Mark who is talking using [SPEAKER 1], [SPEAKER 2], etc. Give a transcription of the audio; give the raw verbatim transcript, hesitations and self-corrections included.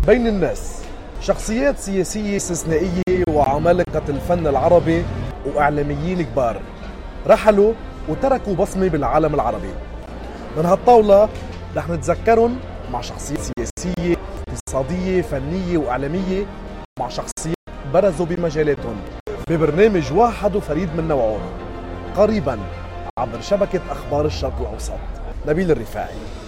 [SPEAKER 1] بين الناس، شخصيات سياسية استثنائية وعمالقة الفن العربي وإعلاميين كبار رحلوا وتركوا بصمة بالعالم العربي. من هالطاولة رح نتذكرهم مع شخصيات سياسية، اقتصادية، فنية وإعلامية، مع شخصيات برزوا بمجالاتهم ببرنامج واحد وفريد من نوعه قريبا عبر شبكة أخبار الشرق الأوسط. نبيل الرفاعي.